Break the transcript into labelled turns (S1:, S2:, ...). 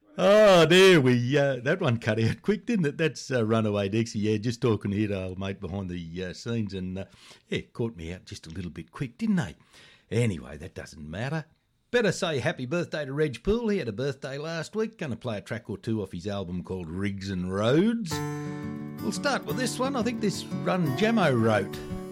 S1: Oh, there we. That one cut out quick, didn't it? That's Runaway Dixie. Yeah, just talking here to old mate behind the scenes, and caught me out just a little bit quick, didn't they? Anyway, that doesn't matter. Better say happy birthday to Reg Poole. He had a birthday last week. Going to play a track or two off his album called Rigs and Roads. We'll start with this one. I think this Run Jamo wrote.